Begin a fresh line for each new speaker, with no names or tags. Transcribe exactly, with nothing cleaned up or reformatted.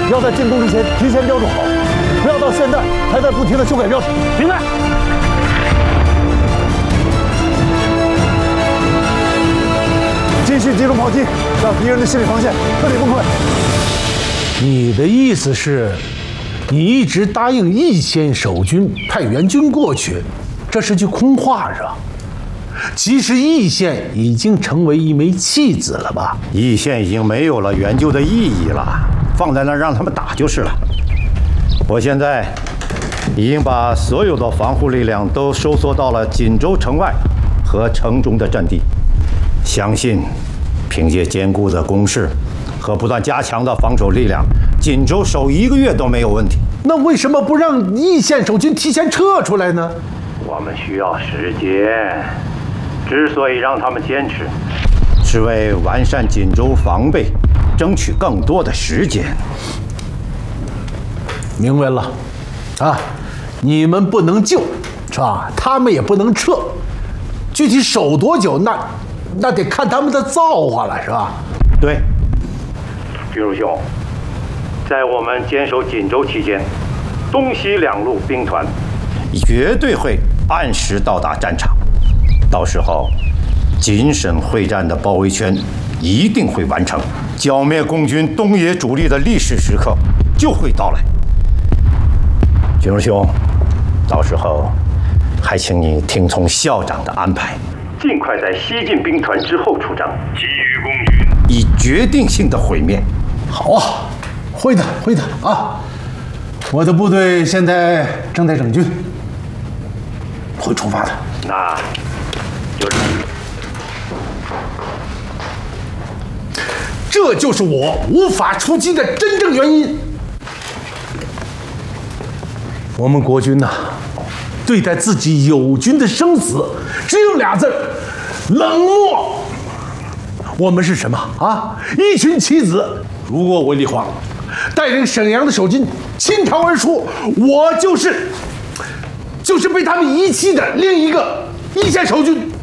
要在进攻之前提前标注好，不要到现在还在不停的修改标识。明白？继续集中炮击，让敌人的心理防线彻底崩溃。
你的意思是，你一直答应义县守军派援军过去，这是句空话是吧？其实义县已经成为一枚弃子了吧？
义县已经没有了援救的意义了，放在那儿让他们打就是了。我现在已经把所有的防护力量都收缩到了锦州城外和城中的阵地，相信凭借坚固的工事和不断加强的防守力量，锦州守一个月都没有问题。
那为什么不让义县守军提前撤出来呢？
我们需要时间，之所以让他们坚持，是为完善锦州防备争取更多的时间。
明白了，啊，你们不能救，是吧？他们也不能撤，具体守多久，那那得看他们的造化了，是吧？
对，军如兄，在我们坚守锦州期间，东西两路兵团绝对会按时到达战场，到时候锦沈会战的包围圈一定会完成，剿灭共军东野主力的历史时刻就会到来。军如兄，到时候还请你听从校长的安排，尽快在西进兵团之后出征，给予共军以决定性的毁灭。
好啊，会的，会的啊！我的部队现在正在整军，会出发的。
那就是。
这就是我无法出击的真正原因。我们国军呐、啊，对待自己友军的生死，只有俩字：冷漠。我们是什么啊？一群棋子。如果我李晃带领沈阳的守军倾巢而出，我就是，就是被他们遗弃的另一个一线守军。